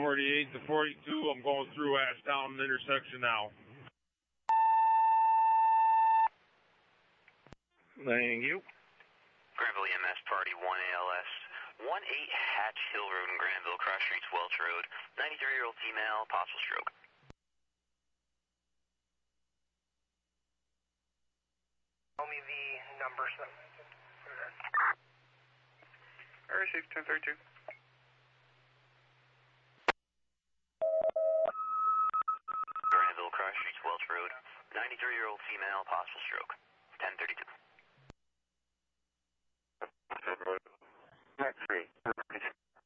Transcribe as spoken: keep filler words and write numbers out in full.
forty-eight to forty-two. I'm going through Ashdown intersection now. Thank you. Granville E M S Party one A L S. one eight Hatch Hill Road in Granville, Cross Streets, Welch Road. ninety-three-year-old female, possible stroke. Tell me the number. I received ten thirty-two. Granville, Cross Streets, Welch Road. ninety-three-year-old female, possible stroke. ten thirty-two.